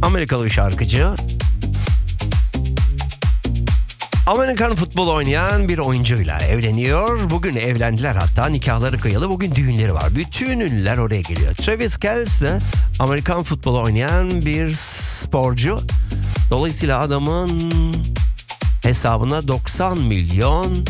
Amerikalı bir şarkıcı. Amerikan futbol oynayan bir oyuncuyla evleniyor. Bugün evlendiler, hatta nikahları kıyalı. Bugün düğünleri var. Bütün ünlüler oraya geliyor. Travis Kelce de Amerikan futbol oynayan bir sporcu. Dolayısıyla adamın hesabına 90 milyon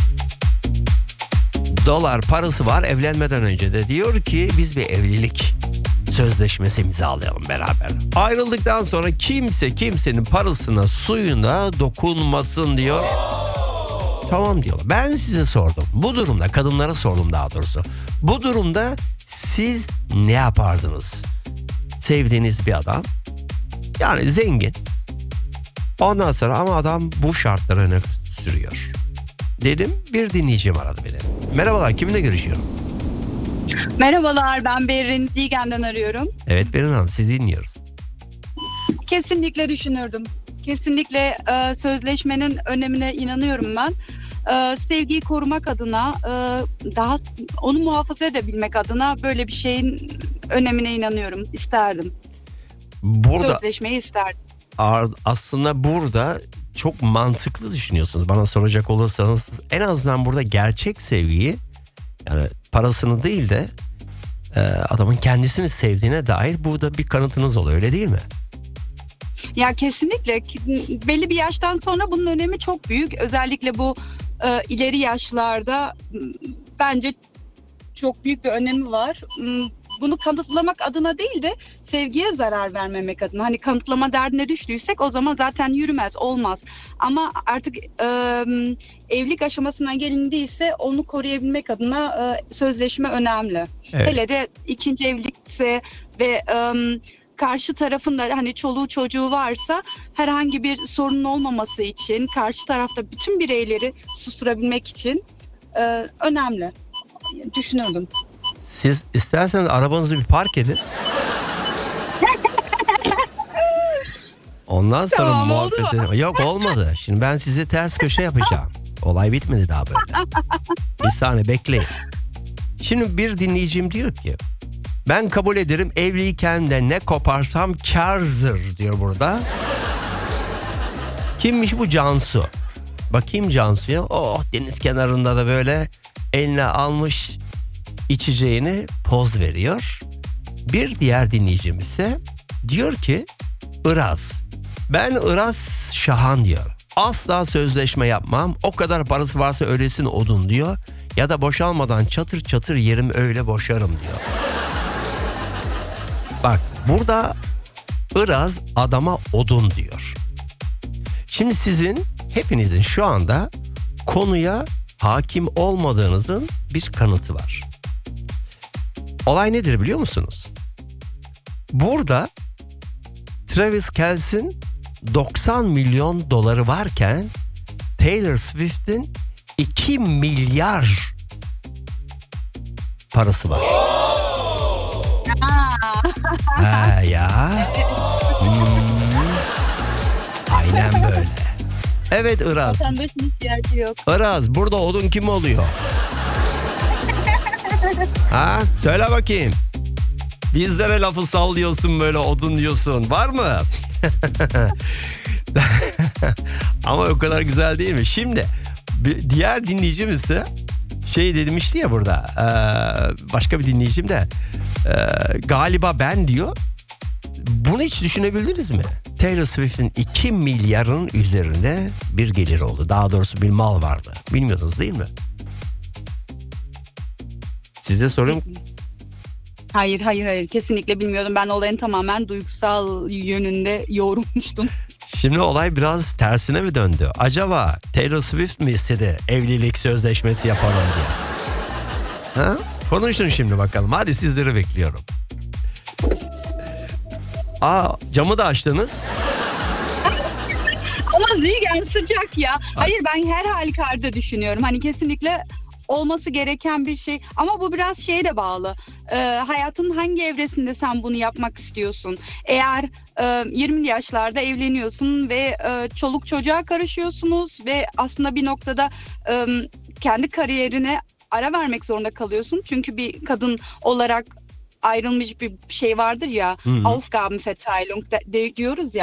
dolar parası var. Evlenmeden önce de diyor ki biz bir evlilik sözleşmesi imzalayalım beraber. Ayrıldıktan sonra kimse kimsenin parasına, suyuna dokunmasın diyor. Tamam diyorlar. Ben size sordum. Bu durumda, kadınlara sordum daha doğrusu. Bu durumda siz ne yapardınız? Sevdiğiniz bir adam, yani zengin. Ondan sonra ama adam bu şartları öne sürüyor. Dedim, bir dinleyicim aradı beni. Merhabalar, kiminle görüşüyorum? Merhabalar, ben Berrin Zigen'den arıyorum. Evet Berin Hanım, sizi dinliyoruz. Kesinlikle düşünürdüm. Kesinlikle sözleşmenin önemine inanıyorum ben. Sevgiyi korumak adına, daha onu muhafaza edebilmek adına böyle bir şeyin önemine inanıyorum. İsterdim. Burada Sözleşmeyi isterdim. aslında burada çok mantıklı düşünüyorsunuz. Bana soracak olursanız en azından burada gerçek sevgiyi, yani parasını değil de adamın kendisini sevdiğine dair burada bir kanıtınız oluyor, öyle değil mi? Ya kesinlikle belli bir yaştan sonra bunun önemi çok büyük. Özellikle bu ileri yaşlarda bence çok büyük bir önemi var. Bunu kanıtlamak adına değil de sevgiye zarar vermemek adına. Hani kanıtlama derdine düştüysek o zaman zaten yürümez, olmaz. Ama artık evlilik aşamasına gelindiyse onu koruyabilmek adına sözleşme önemli. Evet. Hele de ikinci evlilikse ve karşı tarafın da hani çoluğu çocuğu varsa herhangi bir sorunun olmaması için, karşı tarafta bütün bireyleri susturabilmek için önemli. Düşünürdüm. Siz isterseniz arabanızı bir park edin. Ondan sonra Tamam, oldu muhabbeti... Yok, olmadı. Şimdi ben sizi ters köşe yapacağım. Olay bitmedi daha böyle. Bir saniye bekleyin. Şimdi bir dinleyicim diyor ki, ben kabul ederim, evliyken de ne koparsam kârdır diyor burada. Kimmiş bu? Cansu. Bakayım Cansu'ya. Oh, deniz kenarında da böyle eline almış içeceğini, poz veriyor. Bir diğer dinleyicim ise diyor ki, Iraz. Ben Iraz Şahan diyor. Asla sözleşme yapmam. O kadar parası varsa öylesin odun diyor. Ya da boşalmadan çatır çatır yerim, öyle boşarım diyor. Bak burada Iraz adama odun diyor. Şimdi sizin, hepinizin şu anda konuya hakim olmadığınızın bir kanıtı var. Olay nedir biliyor musunuz? Burada Travis Kelce'in 90 milyon doları varken Taylor Swift'in 2 milyar parası var. Ha ya. Aynen böyle. Evet Iraz. Vatandaşın ihtiyacı yok. Iraz, burada odun kim oluyor? Ha? Söyle bakayım. Bizlere lafı sallıyorsun, böyle odun diyorsun. Var mı? Ama o kadar güzel değil mi? Şimdi diğer dinleyicimiz ise şey demişti ya burada. Başka bir dinleyicim de galiba ben diyor. Bunu hiç düşünebildiniz mi? Taylor Swift'in 2 milyarın üzerinde bir gelir oldu. Daha doğrusu bir mal vardı. Bilmiyordunuz değil mi? Size sorayım. Hayır, kesinlikle bilmiyordum. Ben olayın tamamen duygusal yönünde yoğrulmuştum. Şimdi olay biraz tersine mi döndü? Acaba Taylor Swift mi istedi evlilik sözleşmesi yapalım diye? Ha? Konuşun şimdi bakalım. Hadi sizleri bekliyorum. Camı da açtınız. Ama Zigen sıcak ya. Hayır, ben her halükarda düşünüyorum. Hani kesinlikle olması gereken bir şey. Ama bu biraz şeye de bağlı. Hayatın hangi evresinde sen bunu yapmak istiyorsun? Eğer 20 yaşlarda evleniyorsun ve çoluk çocuğa karışıyorsunuz ve aslında bir noktada kendi kariyerine ara vermek zorunda kalıyorsun. Çünkü bir kadın olarak ayrılmış bir şey vardır ya, Aufgabenverteilung diyoruz ya.